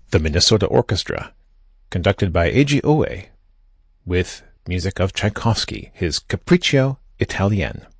The Minnesota Orchestra, conducted by Eiji Oe, with music of Tchaikovsky, his Capriccio Italien.